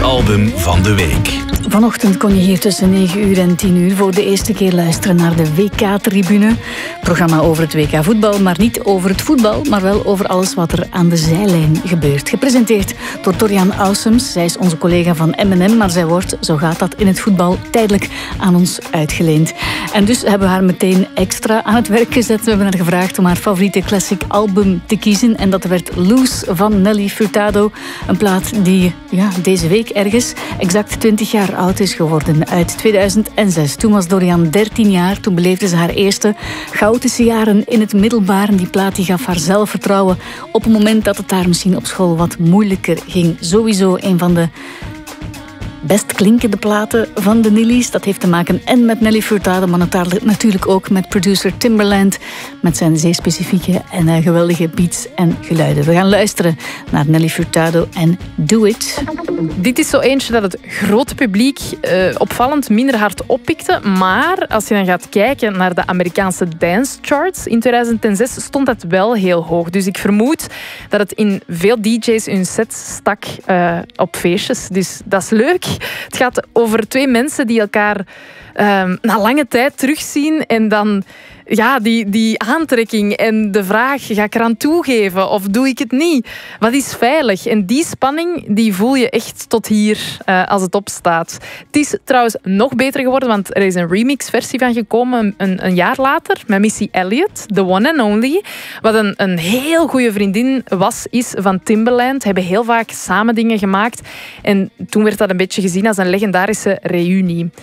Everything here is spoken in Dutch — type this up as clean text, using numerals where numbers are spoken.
album van de week. Vanochtend kon je hier tussen 9 uur en 10 uur voor de eerste keer luisteren naar de WK-tribune. Programma over het WK voetbal, maar niet over het voetbal, maar wel over alles wat er aan de zijlijn gebeurt. Gepresenteerd door Dorian Ausums. Zij is onze collega van M&M, maar zij wordt, zo gaat dat in het voetbal, tijdelijk aan ons uitgeleend. En dus hebben we haar meteen extra aan het werk gezet. We hebben haar gevraagd om haar favoriete classic album te kiezen. En dat werd Loose van Nelly Furtado. Een plaat die deze week ergens exact 20 jaar oud is geworden, uit 2006. Toen was Dorian 13 jaar. Toen beleefde ze haar eerste chaotische jaren in het middelbaar. En die plaat die gaf haar zelfvertrouwen op het moment dat het daar misschien op school wat moeilijker ging. Sowieso een van de best klinkende platen van de Nillies. Dat heeft te maken en met Nelly Furtado, maar natuurlijk ook met producer Timbaland, met zijn zeer specifieke en geweldige beats en geluiden. We gaan luisteren naar Nelly Furtado en Do It. Dit is zo eentje dat het grote publiek opvallend minder hard oppikte, maar als je dan gaat kijken naar de Amerikaanse dance charts in 2006 stond dat wel heel hoog. Dus ik vermoed dat het in veel DJ's hun set stak op feestjes. Dus dat is leuk. Het gaat over twee mensen die elkaar na lange tijd terugzien en dan die aantrekking en de vraag, ga ik eraan toegeven of doe ik het niet? Wat is veilig? En die spanning die voel je echt tot hier als het opstaat. Het is trouwens nog beter geworden, want er is een remix-versie van gekomen een jaar later met Missy Elliott, The One and Only, wat een heel goede vriendin is van Timbaland. Hebben heel vaak samen dingen gemaakt en toen werd dat een beetje gezien als een legendarische reunie.